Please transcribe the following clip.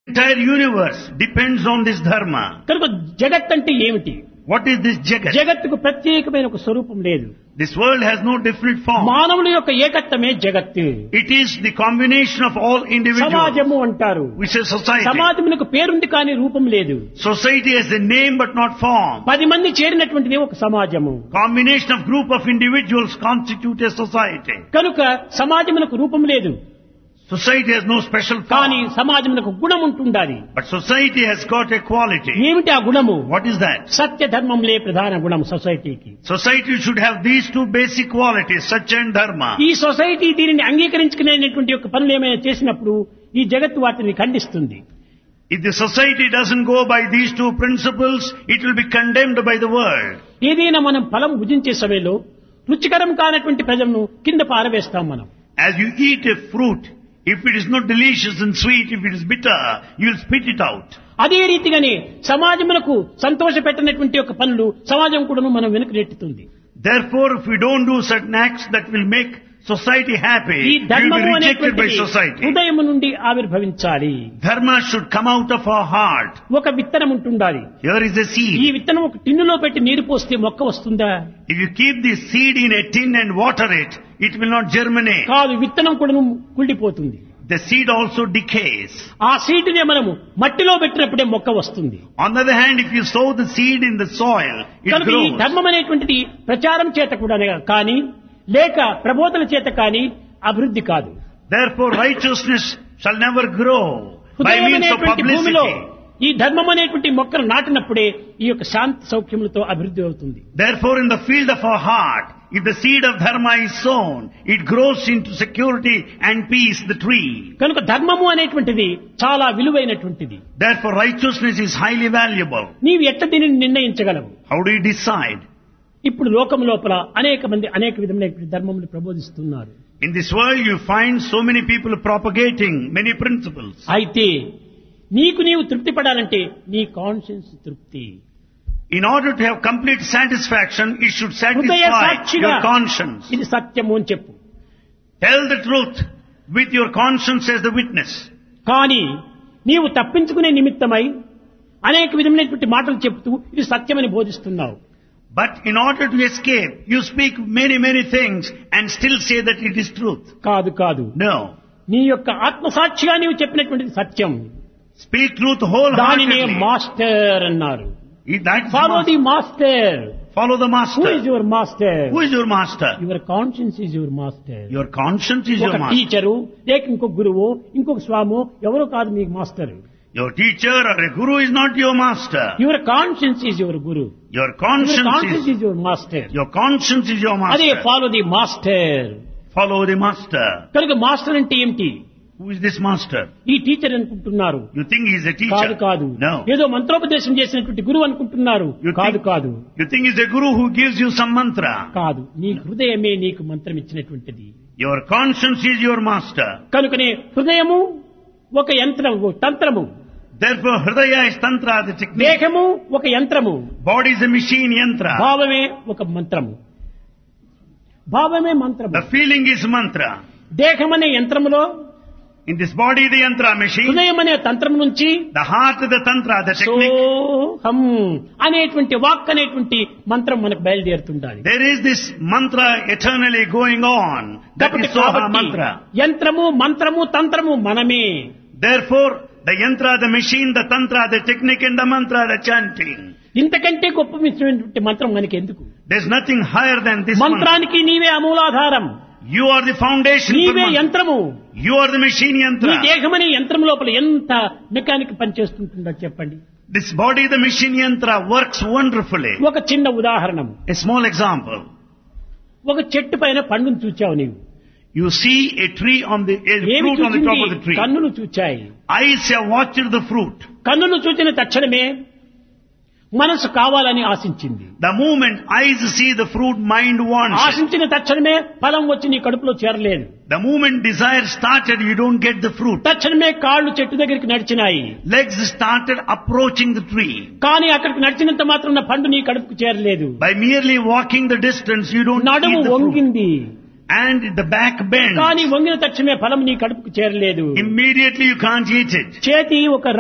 entire universe depends on this dharma. కనుక జగత్ అంటే ఏమిటి? What is this jagat? జగత్తుకు ప్రత్యేకమైన ఒక స్వరూపం లేదు. This world has no different form. మానవుల యొక్క ఏకత్వమే జగత్తు. It is the combination of all individuals. సమాజము అంటారు. Which is society. సమాజమునకు పేరుంది కానీ రూపం లేదు. Society has a name but not form. 10 మంది చేరినటువంటిది ఒక సమాజము. Combination of group of individuals constitute a society. కనుక సమాజమునకు రూపం లేదు. Society has no special కానీ form. సమాజమునకు గుణం ఉంటుండాలి. But society has got a quality. ఏమిటి ఆ గుణము? What is that? సత్య ధర్మంలే ప్రధాన గుణం సొసైటీకి. Society should have these two basic qualities, Satya and Dharma. ఈ సొసైటీ దీనిని అంగీకరించుకునేటువంటి యొక్క పనులు ఏమైనా చేసినప్పుడు ఈ జగత్తు వాటిని ఖండిస్తుంది. If the society doesn't go by these two principles, it will be condemned by the world. ఏదైనా మనం ఫలం భుజించే సమయంలో రుచికరం కానటువంటి ప్రజలను కింద పారవేస్తాం మనం. As you eat a fruit, if it is not delicious and sweet, if it is bitter, you will spit it out. అదే రీతిగానే సమాజమునకు సంతోష పెట్టినటువంటి యొక్క పనులు సమాజం కూడా మనం వెనుక నెట్టుతుంది. Therefore, if we don't do certain acts that will make society happy, ఈ we will ధర్మము be rejected by అనేటువంటిది society. హృదయము నుండి ఆవిర్భవించాలి. Dharma should come out of our heart. ఒక విత్తనం ఉంటుండాలి. Here is a ఈ seed. విత్తనం ఒక టిన్నులో పెట్టి నీరు పోస్తే మొక్క వస్తుందా? If you keep this seed in a tin and water it, it will not germinate. కాదు, విత్తనం కూడా కుళ్ళిపోతుంది. The seed also decays. ఆ సీడ్నే మనము మట్టిలో పెట్టినప్పుడే మొక్క వస్తుంది. On the other hand, if you sow the seed in the soil, it కనుక ఈ grows. ధర్మం అనేటువంటిది ప్రచారం చేత కూడా కానీ లేక ప్రబోధన చేత కానీ అభివృద్ధి కాదు. Therefore, righteousness shall never grow by హృదయం means of అనేటువంటి భూమిలో publicity. ఈ ధర్మం అనేటువంటి మొక్కలు నాటినప్పుడే ఈ యొక్క శాంతి సౌఖ్యములతో అభివృద్ధి అవుతుంది. Therefore, in the field of our heart, if the seed of dharma is sown, it grows into security and peace, the tree. కనుక ధర్మము అనేటువంటిది చాలా విలువైనటువంటిది. Therefore, righteousness is highly valuable. నీవు ఎట్లా దీనిని నిర్ణయించగలవు? How do you decide? ఇప్పుడు లోకం లోపల అనేక మంది అనేక విధమైన ధర్మములు ప్రబోధిస్తున్నారు. In this world, you find so many people propagating many principles. అయితే నీకు నీవు తృప్తి పడాలంటే నీ కాన్షియన్స్ తృప్తి. In order to have complete satisfaction, it should హృదయ satisfy సాక్షిగా your conscience. ఇది సత్యము అని చెప్పు. Tell the truth with your conscience as the witness. కానీ నీవు తప్పించుకునే నిమిత్తమై అనేక విధమైనటువంటి మాటలు చెప్తూ ఇది సత్యమని బోధిస్తున్నావు. But in order to escape, you speak many things and still say that it is truth. కాదు కాదు, No. నీ యొక్క ఆత్మసాక్షిగా నీవు చెప్పినటువంటిది సత్యం. Speak truth దానినే wholeheartedly. మాస్టర్ అన్నారు. That is follow the master. Master. Follow the who master. Is your master? Who is your master? Your conscience is your master. Your conscience is ఒక your master. Teacher లేక ఇంకొక గురువు ఇంకొక స్వామో ఎవరో కాదు మీకు master. Your teacher or a guru is not your master. Your conscience is your Guru. Your your conscience conscience is is your master. your conscience is your అదే master. Follow the master. Follow the master. కనుక master అంటే ఏమిటి? Who is this master? ఈ teacher అనుకుంటున్నారు. You think he is a కాదు teacher? కాదు, No. ఏదో మంత్రోపదేశం చేసినటువంటి గురువు అనుకుంటున్నారు. You కాదు think, కాదు you think he's a guru who gives you some mantra? కాదు, నీ హృదయమే నీకు మంత్రం ఇచ్చినటువంటిది. Your conscience is your master. కనుకనే హృదయము ఒక యంత్రము, తంత్రము. Therefore, Hridaya is tantra, the technique. దేహము ఒక యంత్రము, Body is a machine, yantra. భావమే ఒక మంత్రము. భావమే మంత్రము. The feeling is mantra. దేహం అనే యంత్రములో In this body, the yantra machine. హృదయం అనే తంత్రం నుంచి The heart, the tantra, the technique. సోహం అనేటువంటి వాక్ అనేటువంటి మంత్రం మనకు బయలుదేరుతుండాలి. There is this mantra eternally going on. That is Soha mantra. యంత్రము మంత్రము తంత్రము మనమే. Therefore, the yantra, the machine, the tantra, the technique and the mantra, the chanting. ఇంతకంటే గొప్ప మిశ్రమైనటువంటి మంత్రం మనకి ఎందుకు? There's nothing higher than this mantra. మంత్రానికి నీవే అమూలాధారం. You are the foundation for నీవే mantra. యంత్రము. You are the machine నీ yantra. దేహం అనే యంత్రం లోపల ఎంత మెకానిక్ పనిచేస్తుంటుందో చెప్పండి. This body, the machine yantra, works wonderfully. ఒక చిన్న ఉదాహరణము. A small example. ఒక చెట్టు పైన పండును చూచావు నీవు. You see a tree on the a ఏమి fruit on the top of the చూసింది? tree. కన్నులు చూచాయి. Eyes have watched the fruit. కన్నులు చూచిన తక్షణమే మనసు కావాలని ఆశించింది. The moment eyes see the fruit, mind wants it. ఆశించిన తక్షణమే ఫలం వచ్చి నీ కడుపులో చేరలేదు. The moment desire started, you don't get the fruit. తక్షణమే కాళ్ళు చెట్టు దగ్గరికి నడిచినాయి. Legs started approaching the tree. కానీ అక్కడికి నడిచినంత మాత్రం పండు నీ కడుపుకు చేరలేదు. By merely walking the distance, you don't నడుము eat the fruit. వంగింది. And the back bends. కానీ వంగిన తక్షణమే ఫలం నీ కడుపుకు చేరలేదు. Immediately you can't eat it. చేతి ఒక